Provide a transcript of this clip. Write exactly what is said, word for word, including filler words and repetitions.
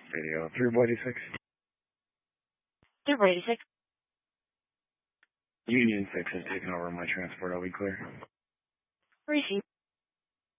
Radio three eighty-six. three eighty-six. Union six has taken over my transport. I'll be clear. Receive.